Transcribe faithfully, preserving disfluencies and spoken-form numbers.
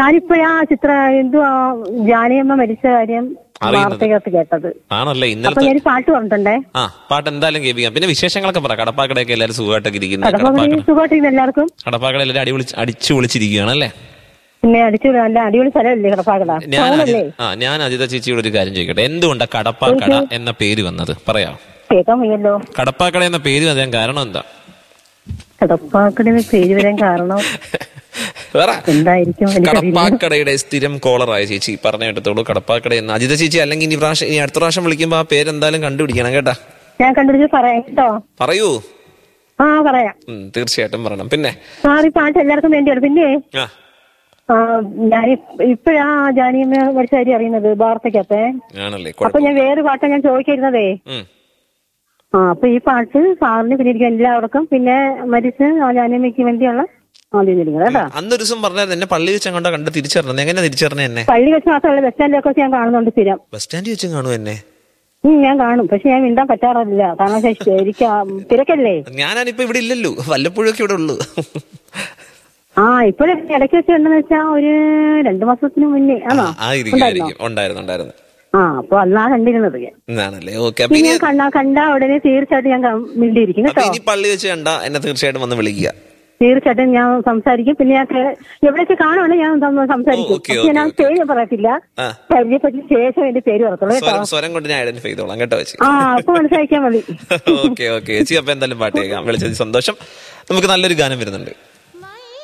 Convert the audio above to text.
ഞാനിപ്പോഴാ ചിത്ര എന്തുവാ ജാനകിയമ്മ മരിച്ച കാര്യം വാർത്തകത്ത് കേട്ടത്. ആണല്ലേ? അപ്പൊ ഇന്നലത്തെ ഞാൻ പാട്ട് പറഞ്ഞിട്ടുണ്ടേ. ആ പാട്ട് എന്തായാലും കേൾപ്പിക്കാം. പിന്നെ വിശേഷങ്ങളൊക്കെ പറ. കടപ്പാക്കടയൊക്കെ എല്ലാവരും സുഖമായിട്ടൊക്കെ ഇരിക്കുന്നത്. സുഖമായിട്ടിരിക്കുന്നു എല്ലാവർക്കും. കടപ്പാക്കട എല്ലാവരും അടിപൊളി അടിച്ചു വിളിച്ചിരിക്കുകയാണല്ലേ? പിന്നെ അടിച്ചു നല്ല അടിപൊളി സ്ഥലമല്ലേ കടപ്പാക്കട? ആ ഞാൻ അജിത ചേച്ചിയോട് ഒരു കാര്യം ചോദിക്കട്ടെ, എന്തുകൊണ്ടാ കടപ്പാക്കട എന്ന പേര് വന്നത് പറയാം? കേൾക്കാൻ വയ്യല്ലോ. കടപ്പാക്കട എന്ന പേര് വരാൻ കാരണം എന്താ? കടപ്പാക്കട പേര് വരാൻ കാരണം എന്തായിരിക്കും? കടപ്പാക്കടയുടെ സ്ഥിരം കോളറായ ചേച്ചി പറഞ്ഞു കേട്ടത്തോളൂ കടപ്പാക്കട എന്ന്. അജിത ചേച്ചി അല്ലെങ്കിൽ ഇനി പ്രാവശ്യം ഇനി അടുത്ത പ്രാവശ്യം വിളിക്കുമ്പോ ആ പേരെന്തായാലും കണ്ടുപിടിക്കണം കേട്ടാ. ഞാൻ കണ്ടുപിടിച്ച് പറയാം കേട്ടോ. പറയൂ. ആ പറയാം, തീർച്ചയായിട്ടും പറയണം. പിന്നെ സാറി പാട്ട് എല്ലാവർക്കും വേണ്ടിയാണ്. പിന്നെ ഞാൻ ഇപ്പഴാ ജാനിയമ്മ മരിച്ച കാര്യം അറിയുന്നത് വാർത്തക്കത്തെ. അപ്പൊ ഞാൻ വേറെ പാട്ടാ ഞാൻ ചോദിച്ചിരുന്നതേ. ആ അപ്പൊ ഈ പാട്ട് സാറിന് പിന്നെ ഇരിക്കും എല്ലാവർക്കും, പിന്നെ മരിച്ച് ആ ജാനിയമ്മയ്ക്ക് വേണ്ടിയുള്ള ആദ്യം കേട്ടോ. അന്നൊരു ദിവസം പറഞ്ഞാൽ എന്നെ പള്ളി വെച്ച് അങ്ങോട്ടാ കണ്ട് തിരിച്ചറിഞ്ഞത്. എങ്ങനെ തിരിച്ചറിഞ്ഞ എന്നെ? പള്ളി വെച്ച് മാത്രമല്ല, ബസ് സ്റ്റാൻഡിലൊക്കെ ഞാൻ കാണുന്നുണ്ട് സ്ഥിരം. ബസ് സ്റ്റാൻഡിൽ വെച്ചും കാണും എന്നെ? ഞാൻ കാണും, പക്ഷെ ഞാൻ മിണ്ടാൻ പറ്റാറില്ല. കാരണം എനിക്ക് തിരക്കല്ലേ. ഞാനിപ്പോ ഇവിടെ ഇല്ലല്ലോ, വല്ലപ്പോഴൊക്കെ ഇവിടെ ഉള്ളു. ആ ഇപ്പോഴും ഇടയ്ക്ക് വെച്ച് ഉണ്ടെന്ന് വെച്ചാ ഒരു രണ്ടു മാസത്തിന് മുന്നേ ആണോ ഉണ്ടായിരുന്നു. ആ അപ്പൊ അന്നാ കണ്ടിരുന്നത് ഞാൻ. കണ്ടാ കണ്ടാ ഉടനെ തീർച്ചയായിട്ടും ഞാൻ മിണ്ടിയിരിക്കും കേട്ടോ. പള്ളി വെച്ച് കണ്ടാ എന്നെ തീർച്ചയായിട്ടും വന്ന് വിളിക്കുക. തീർച്ചയായിട്ടും ഞാൻ സംസാരിക്കും. പിന്നെ ഞാൻ എവിടെയൊക്കെ കാണുവാണെങ്കിൽ ഞാൻ സംസാരിക്കും. പക്ഷെ ഞാൻ പേര് പറയത്തില്ല, പരിചയപ്പെട്ട ശേഷം എന്റെ പേര് പറയത്തുള്ളൂ കേട്ടോ. സ്വരം കൊണ്ട് ഞാൻ ഐഡന്റിഫൈ ചെയ്തോളാം കേട്ടോ. ആ അപ്പൊ മനസ്സിലാക്കിയാൽ മതി. ഓക്കെ ഓക്കെ ചേച്ചി, അപ്പൊ എന്തായാലും പാട്ട് കേൾക്കാം. വിളിച്ചത് സന്തോഷം. നമുക്ക് നല്ലൊരു ഗാനം വരുന്നുണ്ട്.